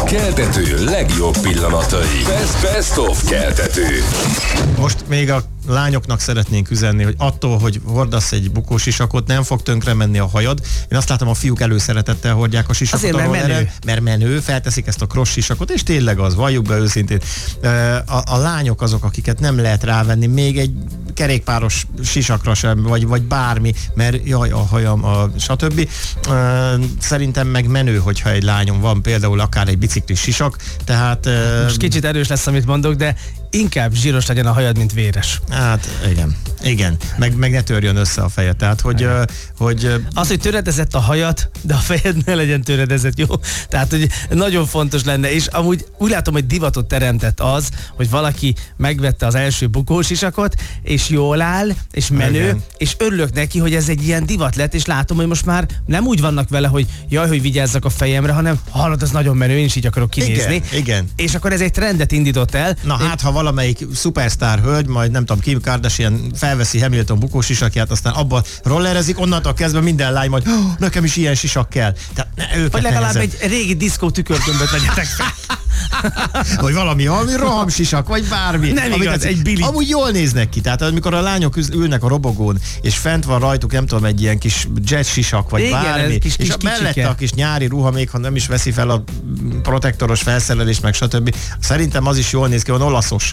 Keltető legjobb pillanatai. Best of Keltető. Most még a lányoknak szeretnénk üzenni, hogy attól, hogy hordasz egy bukósisakot, nem fog tönkre menni a hajad. Én azt látom, a fiúk előszeretettel hordják a sisakot. Azért, mert menő. Mert menő, felteszik ezt a cross sisakot, és tényleg az, valljuk be őszintén. A lányok azok, akiket nem lehet rávenni, még egy kerékpáros sisakra sem, vagy bármi, mert jaj, a hajam, stb. Szerintem meg menő, hogyha egy lányom van, például akár egy biciklis sisak, tehát... Most kicsit erős lesz, amit mondok, de inkább zsíros legyen a hajad, mint véres. Hát igen. Meg ne törjön össze a feje. Tehát, hogy az, hogy töredezett a hajad, de a fejed ne legyen töredezett, jó? Tehát, hogy nagyon fontos lenne, és amúgy úgy látom, hogy divatot teremtett az, hogy valaki megvette az első bukósisakot, és jól áll, és menő, igen. És örülök neki, hogy ez egy ilyen divat lett, és látom, hogy most már nem úgy vannak vele, hogy jaj, hogy vigyázzak a fejemre, hanem hallod, ez nagyon menő, én is így akarok kinézni. Igen. És akkor ez egy trendet indított el. Na hát, ha valamelyik szupersztár hölgy, majd nem tudom, Kim Kardashian felveszi Hamilton bukósisakját, aztán abba rollerezik, onnantól kezdve minden lány majd, nekem is ilyen sisak kell. Tehát vagy legalább egy régi diszkó tükörgömböt vegyetek fel. Vagy valami rohamsisak, vagy bármi. Nem igaz, egy bili. Amúgy jól néznek ki, tehát amikor a lányok ülnek a robogón, és fent van rajtuk, nem tudom, egy ilyen kis jazz sisak, vagy igen, bármi, kis és mellette a kis nyári ruha, még ha nem is veszi fel a protektoros felszerelést, meg stb. Szerintem az is jól néz ki, van olaszos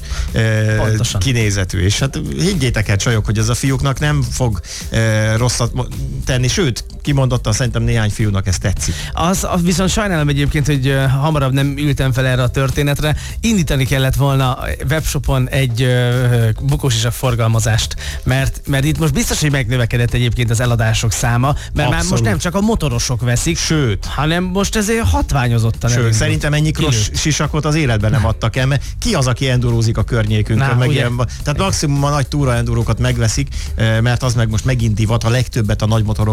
kinézetű, és hát higgyétek el, csajok, hogy ez a fiúknak nem fog rosszat tenni, sőt, kimondottan szerintem néhány fiúnak ez tetszik. Az viszont sajnálom egyébként, hogy hamarabb nem ültem fel erre a történetre. Indítani kellett volna webshopon egy bukósisak forgalmazást, mert itt most biztos, hogy megnövekedett egyébként az eladások száma, mert abszolút. Már most nem csak a motorosok veszik, sőt, hanem most ezért hatványozottan. Sőt, szerintem ennyi cross sisakot az életben nem adtak el, mert ki az, aki endurózik a környékünkön? Tehát maximum a nagy túra endurókat megveszik, mert az meg most megint divat, a legtöbbet a nagy motorok